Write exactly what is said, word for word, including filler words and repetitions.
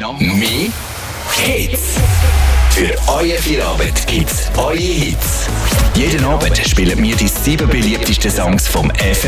Mehr Hits. Für euer Feierabend gibt's eure Hits. Jeden Abend spielen wir die sieben beliebtesten Songs vom F